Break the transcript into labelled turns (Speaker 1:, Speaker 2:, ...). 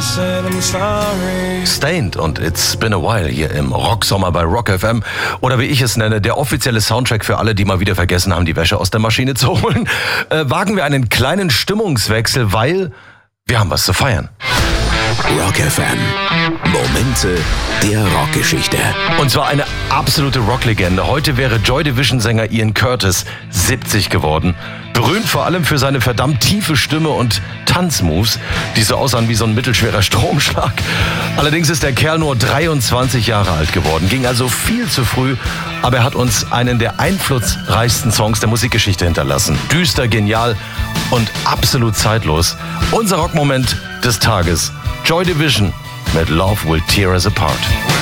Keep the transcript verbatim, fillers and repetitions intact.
Speaker 1: Stained und It's Been a While hier im Rocksommer bei Rock F M. Oder wie ich es nenne, der offizielle Soundtrack für alle, die mal wieder vergessen haben, die Wäsche aus der Maschine zu holen. Äh, wagen wir einen kleinen Stimmungswechsel, weil wir haben was zu feiern.
Speaker 2: Rock F M. Momente der Rockgeschichte.
Speaker 1: Und zwar eine absolute Rocklegende. Heute wäre Joy Division-Sänger Ian Curtis siebzig geworden. Berühmt vor allem für seine verdammt tiefe Stimme und Tanzmoves, die so aussahen wie so ein mittelschwerer Stromschlag. Allerdings ist der Kerl nur dreiundzwanzig Jahre alt geworden, ging also viel zu früh, aber er hat uns einen der einflussreichsten Songs der Musikgeschichte hinterlassen. Düster, genial und absolut zeitlos. Unser Rockmoment des Tages. Joy Division mit Love Will Tear Us Apart.